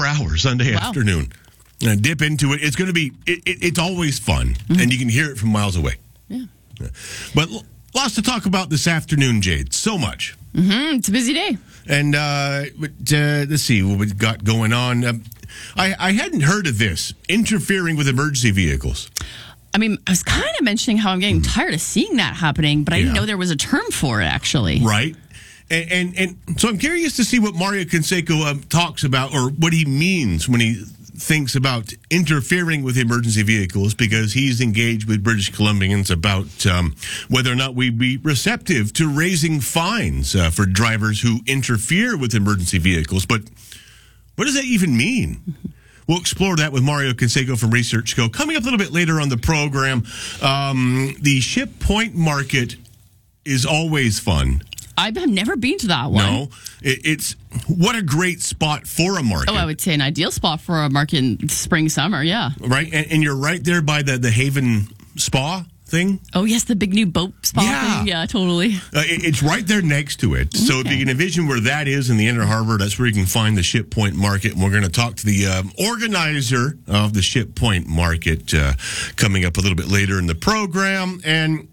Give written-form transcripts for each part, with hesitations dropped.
4 hours Sunday afternoon. Dip into it. It's going to be, it's always fun, and you can hear it from miles away. Yeah. But lots to talk about this afternoon, Jade. So much. It's a busy day. And let's see what we got going on. I hadn't heard of this, interfering with emergency vehicles. I mean, I was kind of mentioning how I'm getting tired of seeing that happening, but I didn't know there was a term for it, actually. Right. And so I'm curious to see what Mario Canseco talks about, or what he means when he thinks about interfering with emergency vehicles, because he's engaged with British Columbians about whether or not we'd be receptive to raising fines for drivers who interfere with emergency vehicles. But what does that even mean? We'll explore that with Mario Canseco from Research Go. Coming up a little bit later on the program, the Ship Point Market is always fun. I've never been to that one. No, it's what a great spot for a market. Oh, I would say an ideal spot for a market in spring, summer, yeah. Right, and you're right there by the Haven Spa thing. Oh, yes, the big new boat spa thing. Yeah, totally. It's right there next to it. So if you can envision where that is in the Inner Harbor, that's where you can find the Ship Point Market. And we're going to talk to the organizer of the Ship Point Market coming up a little bit later in the program. And,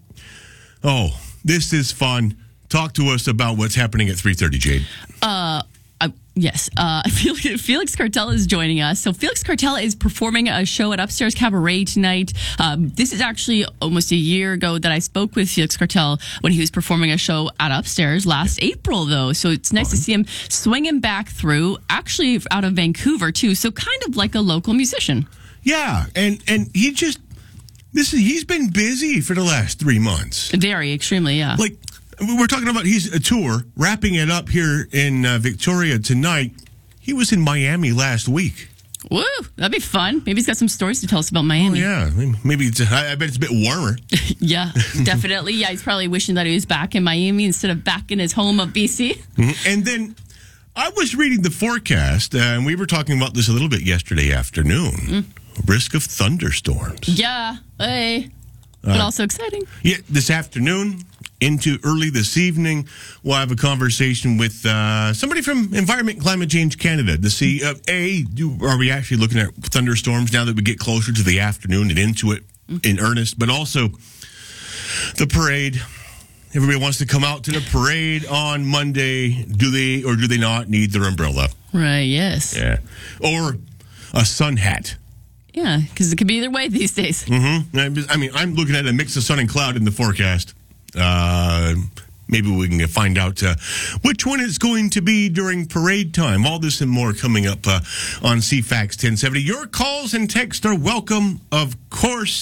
this is fun. Talk to us about what's happening at 3:30, Jade. Yes. Felix Cartel is joining us. So Felix Cartel is performing a show at Upstairs Cabaret tonight. This is actually almost a year ago that I spoke with Felix Cartel when he was performing a show at Upstairs last April, though. So it's nice to see him swinging back through, actually out of Vancouver, too. So kind of like a local musician. Yeah. And he just, he's been busy for the last 3 months. Very, extremely, yeah. Like, we're talking about he's a tour, wrapping it up here in Victoria tonight. He was in Miami last week. Woo, that'd be fun. Maybe he's got some stories to tell us about Miami. Oh, yeah. Maybe I bet it's a bit warmer. Yeah, definitely. Yeah, he's probably wishing that he was back in Miami instead of back in his home of BC. And then I was reading the forecast, and we were talking about this a little bit yesterday afternoon. Risk of thunderstorms. Yeah, hey. But also exciting. Yeah, this afternoon into early this evening, we'll have a conversation with somebody from Environment Climate Change Canada to see, are we actually looking at thunderstorms now that we get closer to the afternoon and into it in earnest? But also the parade. Everybody wants to come out to the parade on Monday. Do they or do they not need their umbrella? Right, yes. Yeah. Or a sun hat. Yeah, because it could be either way these days. I mean, I'm looking at a mix of sun and cloud in the forecast. Maybe we can find out which one it's going to be during parade time. All this and more coming up on CFAX 1070. Your calls and texts are welcome, of course.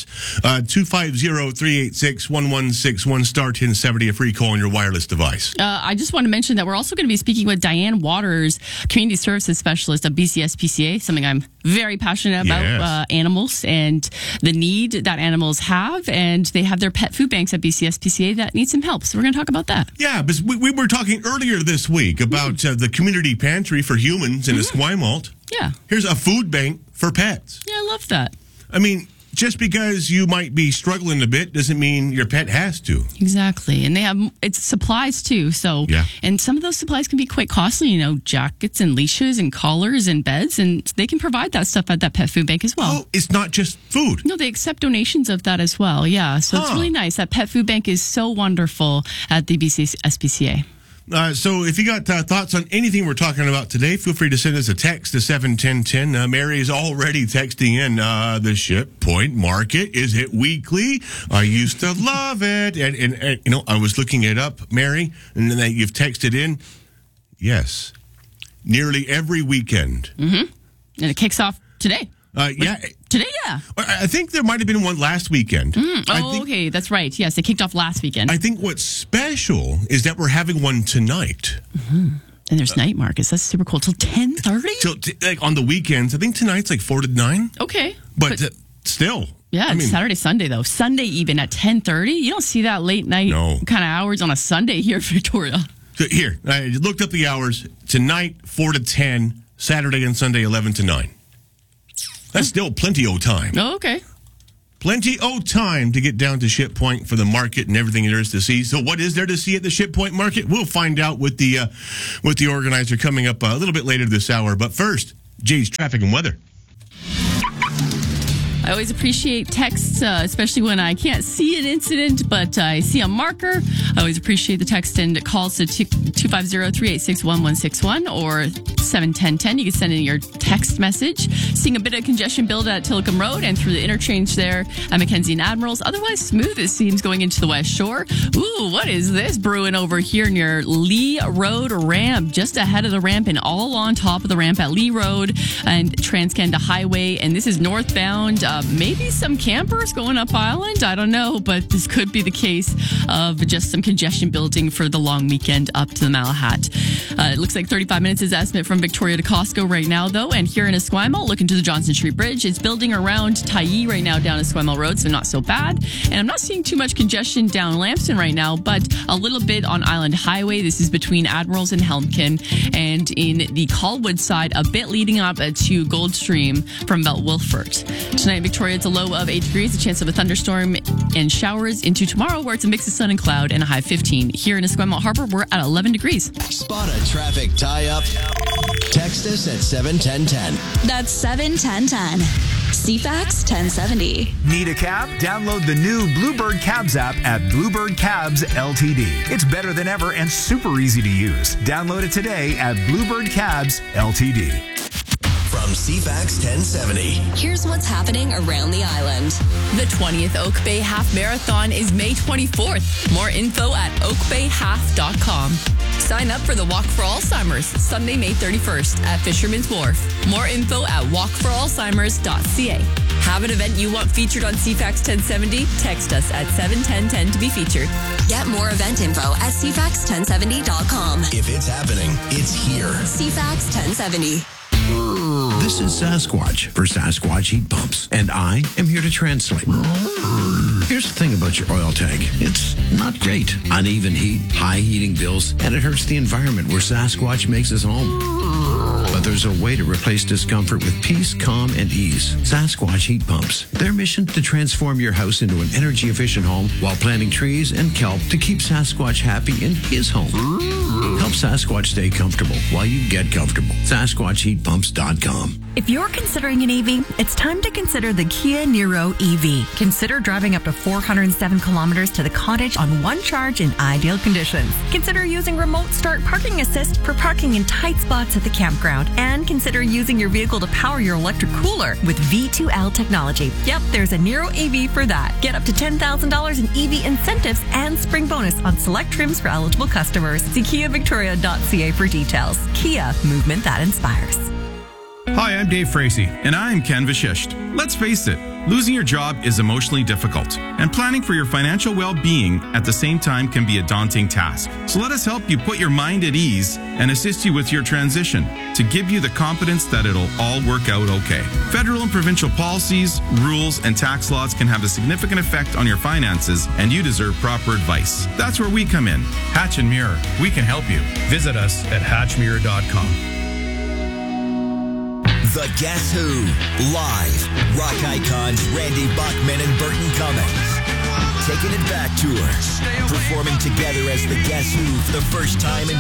250-386-1161, star 1070, a free call on your wireless device. I just want to mention that we're also going to be speaking with Diane Waters, Community Services Specialist of BCSPCA, something I'm very passionate about, animals and the need that animals have. And they have their pet food banks at BCSPCA that need some help. So we're going to talk about that. Yeah, but we were talking earlier this week about the community pantry for humans in Esquimalt. Yeah. Here's a food bank for pets. Yeah, I love that. I mean, just because you might be struggling a bit doesn't mean your pet has to. Exactly. And they have, it's supplies too. So, and some of those supplies can be quite costly, jackets and leashes and collars and beds. And they can provide that stuff at that pet food bank as well. Oh, it's not just food. No, they accept donations of that as well. Yeah. So it's really nice. That pet food bank is so wonderful at the BCSPCA. So if you got thoughts on anything we're talking about today, feel free to send us a text to 71010. Mary is already texting in the Ship Point Market. Is it weekly? I used to love it. And I was looking it up, Mary, and then you've texted in. Yes. Nearly every weekend. And it kicks off today. Today, yeah. I think there might have been one last weekend. Okay, that's right. Yes, it kicked off last weekend. I think what's special is that we're having one tonight. And there's night markets. That's super cool. Till 10:30? Like on the weekends. I think tonight's like 4 to 9. Okay. But still. Yeah, it's Saturday, Sunday, though. Sunday even at 10:30. You don't see that late night kind of hours on a Sunday here in Victoria. So here, I looked up the hours. Tonight, 4 to 10. Saturday and Sunday, 11 to 9. That's still plenty of time. Oh, okay. Plenty of time to get down to Ship Point for the market and everything there is to see. So what is there to see at the Ship Point Market? We'll find out with the organizer coming up a little bit later this hour. But first, Jay's traffic and weather. I always appreciate texts, especially when I can't see an incident, but I see a marker. I always appreciate the text and calls to 250-386-1161 or 71010. You can send in your text message. Seeing a bit of congestion build at Tillicum Road and through the interchange there at Mackenzie and Admirals. Otherwise smooth, it seems, going into the West Shore. Ooh, what is this brewing over here near Lee Road ramp? Just ahead of the ramp and all on top of the ramp at Lee Road and Transcanada Highway. And this is northbound. Maybe some campers going up Island. I don't know, but this could be the case of just some congestion building for the long weekend up to the Malahat. It looks like 35 minutes is the estimate from Victoria to Costco right now, though. And here in Esquimalt, looking to the Johnson Street Bridge, it's building around Tyee right now down Esquimalt Road, so not so bad. And I'm not seeing too much congestion down Lambton right now, but a little bit on Island Highway. This is between Admirals and Helmkin. And in the Colwood side, a bit leading up to Goldstream from Belt Wilford. Tonight, Victoria, it's a low of 8 degrees, a chance of a thunderstorm and showers into tomorrow, where it's a mix of sun and cloud and a high 15. Here in Esquimalt Harbor, we're at 11 degrees. Spot a traffic tie-up. Text us at 71010. That's 71010. CFAX 1070. Need a cab? Download the new Bluebird Cabs app at Bluebird Cabs Ltd. It's better than ever and super easy to use. Download it today at Bluebird Cabs Ltd. From CFAX 1070. Here's what's happening around the island. The 20th Oak Bay Half Marathon is May 24th. More info at oakbayhalf.com. Sign up for the Walk for Alzheimer's, Sunday, May 31st at Fisherman's Wharf. More info at walkforalzheimers.ca. Have an event you want featured on CFAX 1070? Text us at 71010 to be featured. Get more event info at cfax1070.com. If it's happening, it's here. CFAX 1070. This is Sasquatch for Sasquatch Heat Pumps, and I am here to translate. Here's the thing about your oil tank. It's not great. Uneven heat, high heating bills, and it hurts the environment where Sasquatch makes his home. But there's a way to replace discomfort with peace, calm, and ease. Sasquatch Heat Pumps. Their mission to transform your house into an energy-efficient home while planting trees and kelp to keep Sasquatch happy in his home. Help Sasquatch stay comfortable while you get comfortable. SasquatchHeatPumps.com. If you're considering an EV, it's time to consider the Kia Niro EV. Consider driving up to 407 kilometers to the cottage on one charge in ideal conditions. Consider using remote start parking assist for parking in tight spots at the campground. And consider using your vehicle to power your electric cooler with V2L technology. Yep, there's a Niro EV for that. Get up to $10,000 in EV incentives and spring bonus on select trims for eligible customers. See KiaVictoria.ca for details. Kia, movement that inspires. Hi, I'm Dave Frazee, and I'm Ken Vashisht. Let's face it, losing your job is emotionally difficult, and planning for your financial well-being at the same time can be a daunting task. So let us help you put your mind at ease and assist you with your transition to give you the confidence that it'll all work out okay. Federal and provincial policies, rules, and tax laws can have a significant effect on your finances, and you deserve proper advice. That's where we come in. Hatch and Mirror. We can help you. Visit us at hatchmirror.com. The Guess Who. Live. Rock icons Randy Bachman and Burton Cummings. Taking it back tour. Performing together as the Guess Who for the first time in